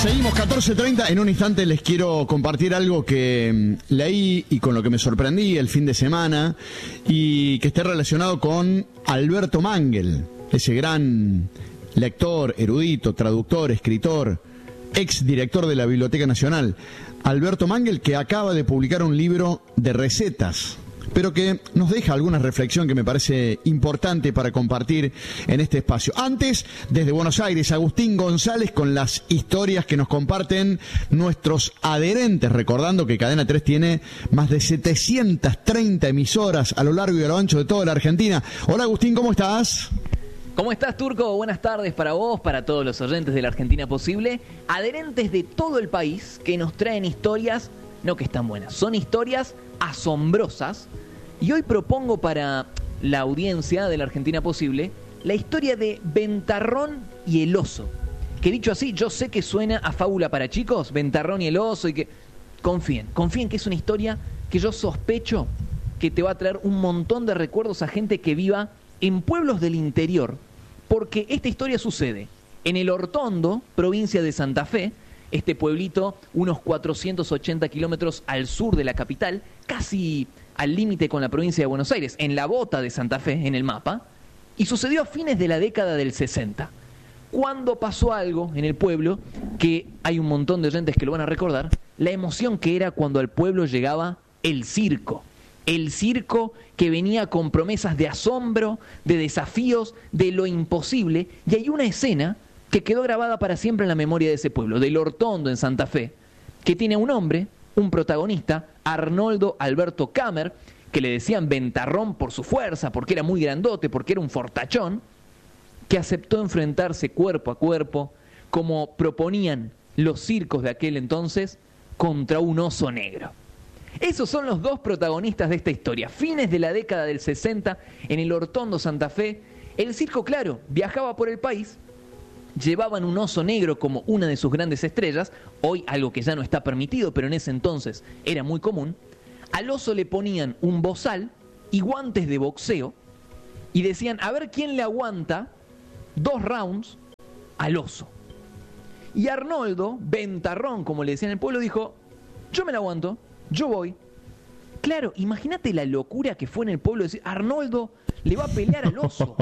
Seguimos 14:30. En un instante les quiero compartir algo que leí y con lo que me sorprendí el fin de semana y que esté relacionado con Alberto Mangel, ese gran lector, erudito, traductor, escritor, ex director de la Biblioteca Nacional. Alberto Mangel, que acaba de publicar un libro de recetas, pero que nos deja alguna reflexión que me parece importante para compartir en este espacio. Antes, desde Buenos Aires, Agustín González con las historias que nos comparten nuestros adherentes, recordando que Cadena 3 tiene más de 730 emisoras a lo largo y a lo ancho de toda la Argentina. Hola Agustín, ¿cómo estás? ¿Cómo estás, Turco? Buenas tardes para vos, para todos los oyentes de la Argentina Posible, adherentes de todo el país que nos traen historias, no que están buenas, son historias asombrosas. Y hoy propongo para la audiencia de la Argentina Posible la historia de Ventarrón y el oso. Que dicho así, yo sé que suena a fábula para chicos, Ventarrón y el oso, y que confíen que es una historia que yo sospecho que te va a traer un montón de recuerdos a gente que viva en pueblos del interior, porque esta historia sucede en El Hortondo, provincia de Santa Fe, este pueblito unos 480 kilómetros al sur de la capital, casi al límite con la provincia de Buenos Aires, en la bota de Santa Fe, en el mapa, y sucedió a fines de la década del 60, cuando pasó algo en el pueblo, que hay un montón de oyentes que lo van a recordar, la emoción que era cuando al pueblo llegaba el circo que venía con promesas de asombro, de desafíos, de lo imposible, y hay una escena que quedó grabada para siempre en la memoria de ese pueblo, del Hortondo en Santa Fe, que tiene un hombre, un protagonista, Arnoldo Alberto Kammer, que le decían Ventarrón por su fuerza, porque era muy grandote, porque era un fortachón, que aceptó enfrentarse cuerpo a cuerpo, como proponían los circos de aquel entonces, contra un oso negro. Esos son los dos protagonistas de esta historia. Fines de la década del 60, en el Hortondo Santa Fe, el circo, claro, viajaba por el país. Llevaban un oso negro como una de sus grandes estrellas, hoy algo que ya no está permitido, pero en ese entonces era muy común. Al oso le ponían un bozal y guantes de boxeo y decían, a ver quién le aguanta 2 rounds al oso. Y Arnoldo, Ventarrón, como le decían en el pueblo, dijo, yo me la aguanto, yo voy. Claro, imagínate la locura que fue en el pueblo decir, Arnoldo le va a pelear al oso.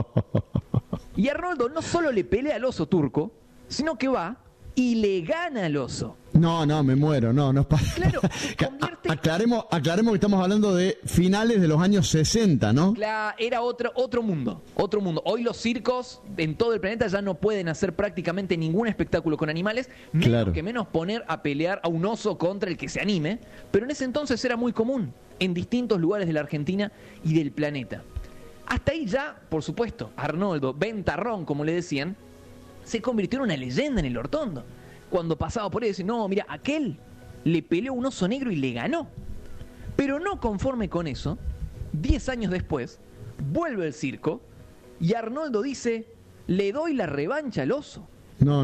Y Arnoldo no solo le pelea al oso, Turco, sino que va y le gana al oso. No, me muero, no pasa. Claro, se convierte... Aclaremos que estamos hablando de finales de los años 60, ¿no? Claro, era otro mundo. Hoy los circos en todo el planeta ya no pueden hacer prácticamente ningún espectáculo con animales, menos poner a pelear a un oso contra el que se anime, pero en ese entonces era muy común en distintos lugares de la Argentina y del planeta. Hasta ahí ya, por supuesto, Arnoldo Ventarrón, como le decían, se convirtió en una leyenda en el Hortondo. Cuando pasaba por ahí, decía, no, mira, aquel le peleó un oso negro y le ganó. Pero no conforme con eso, 10 años después, vuelve el circo y Arnoldo dice, le doy la revancha al oso. No.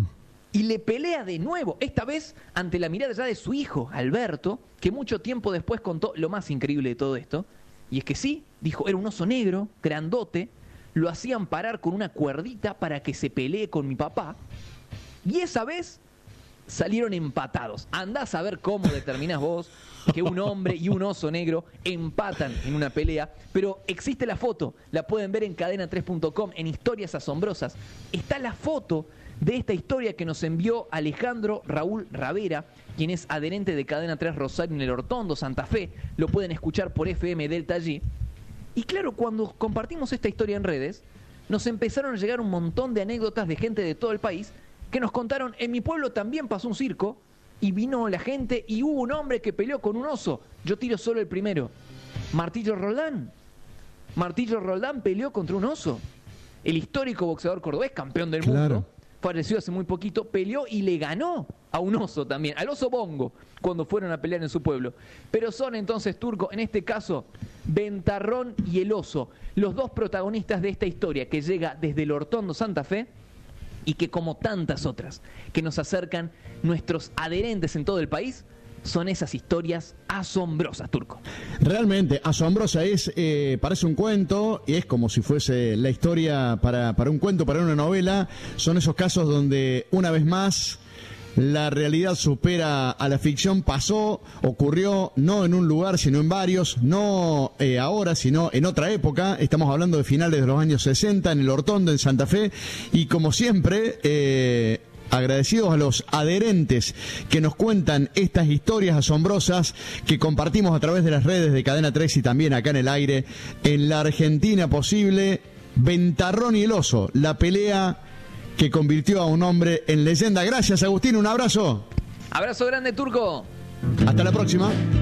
Y le pelea de nuevo, esta vez ante la mirada ya de su hijo, Alberto, que mucho tiempo después contó lo más increíble de todo esto. Y es que sí, dijo, era un oso negro, grandote, lo hacían parar con una cuerdita para que se pelee con mi papá. Y esa vez salieron empatados. Andás a ver cómo determinás vos que un hombre y un oso negro empatan en una pelea. Pero existe la foto, la pueden ver en cadena3.com, en Historias Asombrosas. Está la foto de esta historia que nos envió Alejandro Raúl Ravera, quien es adherente de Cadena 3 Rosario en el Hortondo, Santa Fe. Lo pueden escuchar por FM Delta G. Y claro, cuando compartimos esta historia en redes, nos empezaron a llegar un montón de anécdotas de gente de todo el país que nos contaron, en mi pueblo también pasó un circo y vino la gente y hubo un hombre que peleó con un oso. Yo tiro solo el primero. Martillo Roldán peleó contra un oso. El histórico boxeador cordobés, campeón del mundo, falleció hace muy poquito, peleó y le ganó a un oso también, al oso Bongo, cuando fueron a pelear en su pueblo. Pero son entonces, Turco, en este caso, Ventarrón y el oso, los dos protagonistas de esta historia que llega desde el Hortondo Santa Fe y que, como tantas otras que nos acercan nuestros adherentes en todo el país, son esas historias asombrosas, Turco. Realmente asombrosa es, parece un cuento y es como si fuese la historia para un cuento, para una novela. Son esos casos donde una vez más La realidad supera a la ficción, ocurrió no en un lugar, sino en varios, no ahora, sino en otra época. Estamos hablando de finales de los años 60, en el Hortondo, en Santa Fe, y como siempre, agradecidos a los adherentes que nos cuentan estas historias asombrosas que compartimos a través de las redes de Cadena 3 y también acá en el aire, en la Argentina Posible. Ventarrón y el Oso, la pelea que convirtió a un hombre en leyenda. Gracias, Agustín, un abrazo. Abrazo grande, Turco. Hasta la próxima.